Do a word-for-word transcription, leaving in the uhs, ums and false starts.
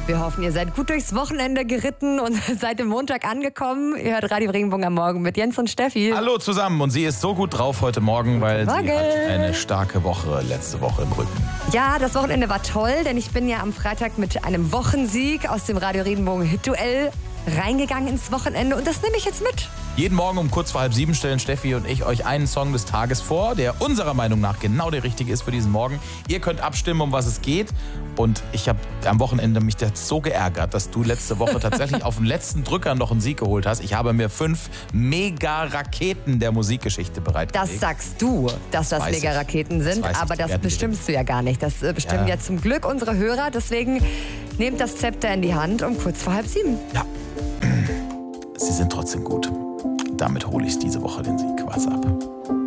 Wir hoffen, ihr seid gut durchs Wochenende geritten und seid am Montag angekommen. Ihr hört Radio Regenbogen am Morgen mit Jens und Steffi. Hallo zusammen, und sie ist so gut drauf heute Morgen, weil Morgen. sie hat eine starke Woche letzte Woche im Rücken. Ja, das Wochenende war toll, denn ich bin ja am Freitag mit einem Wochensieg aus dem Radio Regenbogen Hit-Duell reingegangen ins Wochenende und das nehme ich jetzt mit. Jeden Morgen um kurz vor halb sieben stellen Steffi und ich euch einen Song des Tages vor, der unserer Meinung nach genau der richtige ist für diesen Morgen. Ihr könnt abstimmen, um was es geht. Und ich habe am Wochenende mich jetzt so geärgert, dass du letzte Woche tatsächlich auf den letzten Drücker noch einen Sieg geholt hast. Ich habe mir fünf Mega-Raketen der Musikgeschichte bereitgelegt. Das sagst du, dass das, Das weiß Mega-Raketen sind, Das weiß ich, aber die das werden bestimmst du ja gar nicht. Das äh, bestimmen ja. Ja. zum Glück unsere Hörer. Deswegen nehmt das Zepter in die Hand um kurz vor halb sieben. Ja, sie sind trotzdem gut. Damit hole ich diese Woche den Sieg. Was ab.